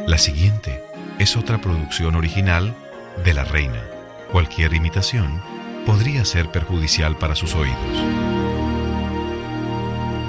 La siguiente es otra producción original de La Reina. Cualquier imitación podría ser perjudicial para sus oídos.